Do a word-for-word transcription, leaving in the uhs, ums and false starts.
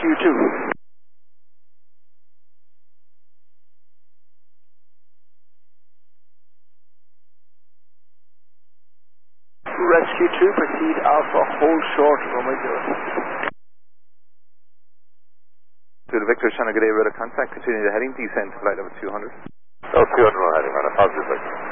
Rescue two. Rescue two, proceed Alpha, hold short, runway zero. To the Victor, Shannon, good day, radar contact, continue the heading, descend to flight level two hundred. Oh, two hundred on heading, on a positive.